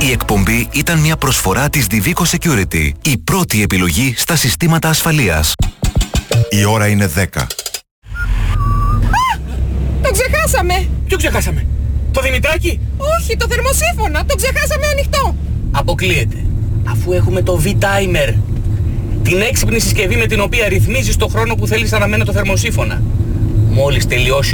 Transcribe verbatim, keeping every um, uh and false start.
Η εκπομπή ήταν μια προσφορά της Divico Security, η πρώτη επιλογή στα συστήματα ασφαλείας. Η ώρα είναι δέκα. Α! Το ξεχάσαμε! Ποιο ξεχάσαμε? Το Δημητράκι? Όχι, το θερμοσύφωνα! Το ξεχάσαμε ανοιχτό! Αποκλείεται. Αφού έχουμε το V-Timer. Την έξυπνη συσκευή με την οποία ρυθμίζεις το χρόνο που θέλεις να αναμένει το θερμοσύφωνα. Μόλις τελειώσει